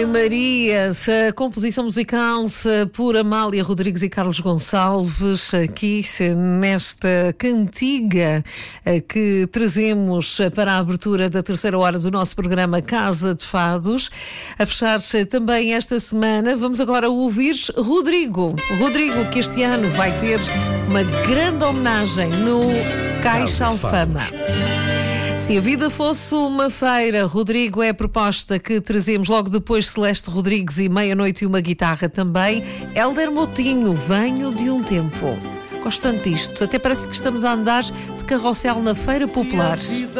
Ave Maria, a composição musical por Amália Rodrigues e Carlos Gonçalves, aqui nesta cantiga que trazemos para a abertura da terceira hora do nosso programa Casa de Fados. A fechar também esta semana, vamos agora ouvir Rodrigo, que este ano vai ter uma grande homenagem no Caixa Alfama. Se a vida fosse uma feira, Rodrigo, é a proposta que trazemos logo depois. Celeste Rodrigues e Meia-Noite e uma Guitarra também. Hélder Moutinho, Venho de um Tempo. Gosto tanto disto, até parece que estamos a andar de carrossel na Feira Popular.